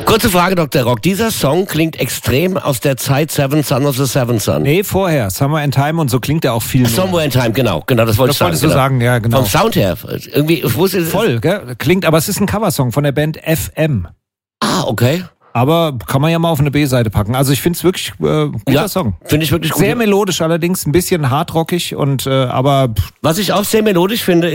Kurze Frage, Dr. Rock. Dieser Song klingt extrem aus der Zeit Seven Son of the Seven Son. Nee, vorher. Somewhere in Time und so klingt er auch viel. Somewhere in Time, genau, das wollte ich sagen. Das wolltest du sagen, ja, genau. Vom Sound her, irgendwie, ich wusste es. Voll, gell? Klingt, aber es ist ein Coversong von der Band FM. Ah, okay. Aber kann man ja mal auf eine B-Seite packen. Also ich finde es wirklich guter Song. Finde ich wirklich gut. Sehr melodisch allerdings, ein bisschen hardrockig und aber... Was ich auch sehr melodisch finde,